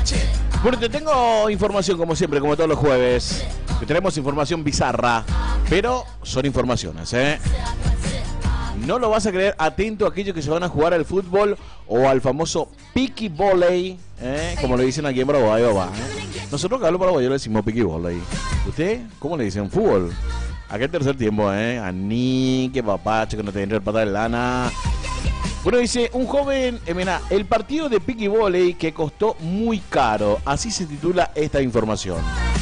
Bueno, te tengo información como siempre, como todos los jueves. Que tenemos información bizarra, pero son informaciones, ¿eh? No lo vas a creer, atento a aquellos que se van a jugar al fútbol o al famoso piqui volley, como le dicen aquí en Paraguay, Nosotros que hablamos paraguayo le decimos piqui volley. ¿Usted cómo le dicen? Fútbol. Aquel tercer tiempo, Anique, papacho, que no te entre el pata de lana. Bueno, dice un joven, mira, el partido de piqui volley que costó muy caro. Así se titula esta información.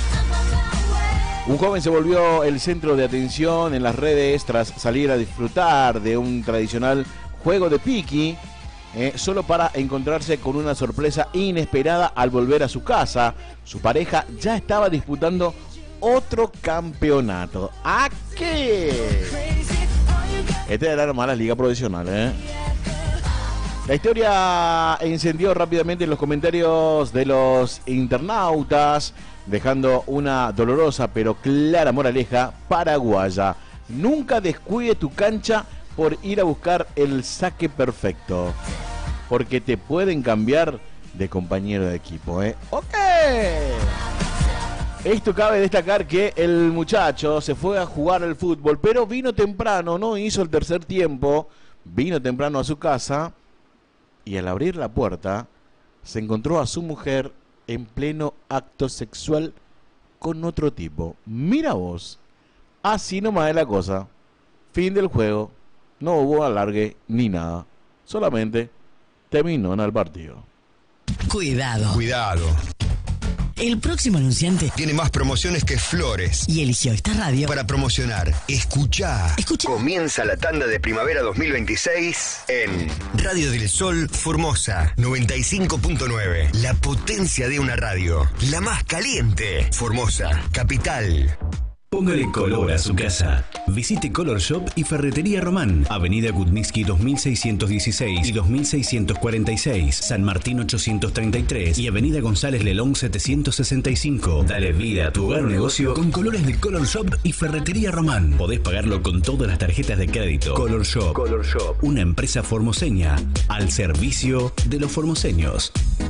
Un joven se volvió el centro de atención en las redes tras salir a disfrutar de un tradicional juego de piqui, solo para encontrarse con una sorpresa inesperada al volver a su casa. Su pareja ya estaba disputando otro campeonato. ¿A qué? Esta era nomás la liga profesional, La historia encendió rápidamente en los comentarios de los internautas, dejando una dolorosa pero clara moraleja paraguaya. Nunca descuide tu cancha por ir a buscar el saque perfecto, porque te pueden cambiar de compañero de equipo, ¡Ok! Esto cabe destacar que el muchacho se fue a jugar al fútbol, pero vino temprano, no hizo el tercer tiempo, vino temprano a su casa y al abrir la puerta se encontró a su mujer en pleno acto sexual con otro tipo. Mira vos, así nomás es la cosa. Fin del juego, no hubo alargue ni nada, solamente terminó en el partido. Cuidado. El próximo anunciante tiene más promociones que flores y eligió esta radio para promocionar. Escucha. Comienza la tanda de primavera 2026 en Radio del Sol Formosa 95.9. La potencia de una radio. La más caliente. Formosa, capital. Póngale color a su casa. Visite Color Shop y Ferretería Román, Avenida Kutnitsky 2616 y 2646, San Martín 833 y Avenida González Lelón 765. Dale vida a tu hogar o negocio con colores de Color Shop y Ferretería Román. Podés pagarlo con todas las tarjetas de crédito. Color Shop, una empresa formoseña al servicio de los formoseños.